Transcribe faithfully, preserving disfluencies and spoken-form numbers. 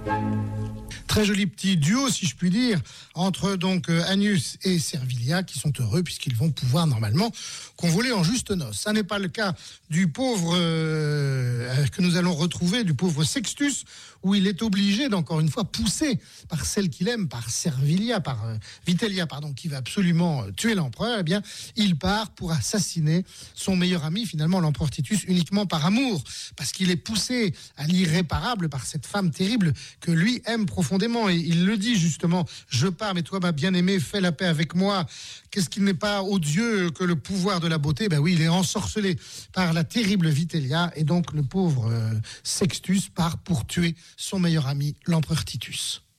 Très joli petit duo, si je puis dire, entre donc euh, Annius et Servilia, qui sont heureux puisqu'ils vont pouvoir normalement convoler en juste noces. Ça n'est pas le cas du pauvre euh, que nous allons retrouver, du pauvre Sextus, où il est obligé d'encore une fois poussé par celle qu'il aime, par Servilia, par euh, Vitellia, pardon, qui va absolument euh, tuer l'empereur. Eh bien, il part pour assassiner son meilleur ami, finalement l'empereur Titus, uniquement par amour, parce qu'il est poussé à l'irréparable par cette femme terrible que lui aime profondément. Et il le dit justement, je pars, mais toi, ma bien-aimée, fais la paix avec moi. Qu'est-ce qui n'est pas odieux que le pouvoir de la beauté? Ben oui, il est ensorcelé par la terrible Vitellia, et donc le pauvre euh, Sextus part pour tuer son meilleur ami, l'empereur Titus.